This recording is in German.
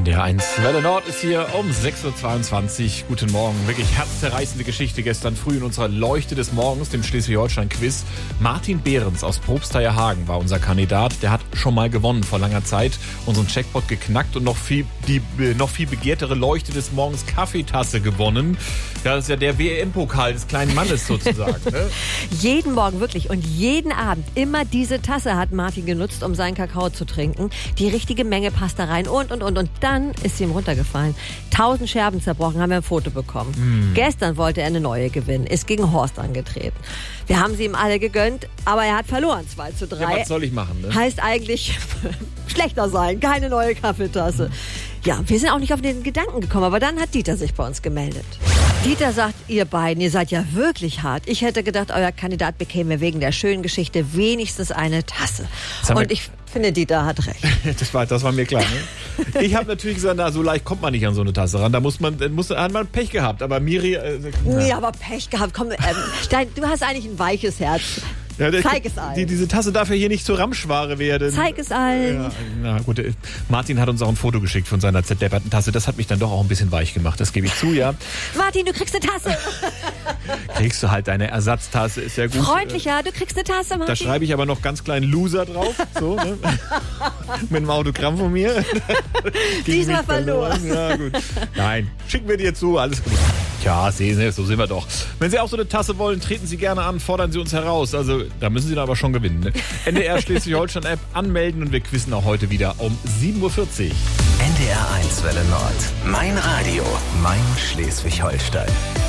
NDR 1 Welle Nord ist hier um 6.22 Uhr. Guten Morgen. Wirklich herzzerreißende Geschichte gestern früh in unserer Leuchte des Morgens, dem Schleswig-Holstein-Quiz. Martin Behrens aus Probstheierhagen war unser Kandidat. Der hat schon mal gewonnen vor langer Zeit, unseren Jackpot geknackt und noch viel begehrtere Leuchte des Morgens Kaffeetasse gewonnen. Ja, das ist ja der WM-Pokal des kleinen Mannes sozusagen. Ne? Jeden Morgen wirklich und jeden Abend immer diese Tasse hat Martin genutzt, um seinen Kakao zu trinken. Die richtige Menge passt da rein und dann ist sie ihm runtergefallen. 1000 Scherben zerbrochen, haben wir ein Foto bekommen. Gestern wollte er eine neue gewinnen, ist gegen Horst angetreten. Wir haben sie ihm alle gegönnt, aber er hat verloren, 2:3. Ja, was soll ich machen? Ne? Heißt eigentlich schlechter sein, keine neue Kaffeetasse. Ja, wir sind auch nicht auf den Gedanken gekommen, aber dann hat Dieter sich bei uns gemeldet. Dieter sagt, ihr beiden, ihr seid ja wirklich hart. Ich hätte gedacht, euer Kandidat bekäme wegen der schönen Geschichte wenigstens eine Tasse. Und ich finde, Dieter hat recht. Das war mir klar. Ne? Ich habe natürlich gesagt, na, so leicht kommt man nicht an so eine Tasse ran. Da hat man Pech gehabt. Aber Miri... Nee, aber Pech gehabt. Komm, Stein, du hast eigentlich ein weiches Herz. Ja, Zeig es allen. Diese Tasse darf ja hier nicht zur Ramschware werden. Zeig es allen. Ja, na gut, Martin hat uns auch ein Foto geschickt von seiner zerdepperten Tasse. Das hat mich dann doch auch ein bisschen weich gemacht, das gebe ich zu, ja. Martin, du kriegst eine Tasse. Kriegst du halt deine Ersatztasse, ist ja gut. Freundlicher, du kriegst eine Tasse, Martin. Da schreibe ich aber noch ganz klein Loser drauf, so, ne? Mit einem Autogramm von mir. Diesmal verloren. Ja, gut. Nein, schicken wir dir zu, alles gut. Tja, sehen Sie, so sind wir doch. Wenn Sie auch so eine Tasse wollen, treten Sie gerne an, fordern Sie uns heraus. Also, da müssen Sie dann aber schon gewinnen. Ne? NDR Schleswig-Holstein-App anmelden und wir quizzen auch heute wieder um 7.40 Uhr. NDR 1 Welle Nord. Mein Radio. Mein Schleswig-Holstein.